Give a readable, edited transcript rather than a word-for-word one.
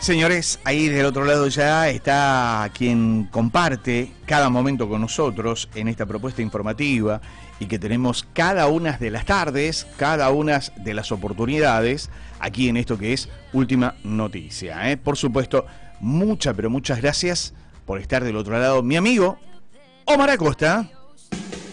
Señores, ahí del otro lado ya está quien comparte cada momento con nosotros en esta propuesta informativa y que tenemos cada una de las tardes, cada una de las oportunidades aquí en esto que es Última Noticia, ¿eh? Por supuesto, muchas, pero muchas gracias por estar del otro lado. Mi amigo Omar Acosta.